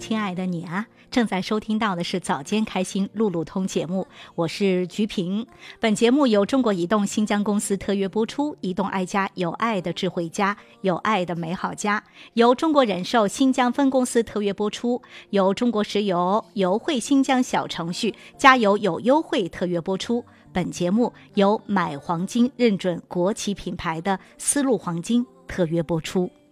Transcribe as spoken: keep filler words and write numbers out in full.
亲爱的你啊，正在收听到的是早间开心路路通节目，我是菊萍。本节目由中国移动新疆公司特约播出，移动爱家，有爱的智慧家，有爱的美好家。由中国人寿新疆分公司特约播出，由中国石油油汇新疆小程序加油有优惠特约播出。本节目由买黄金认准国企品牌的丝路黄金特约播出。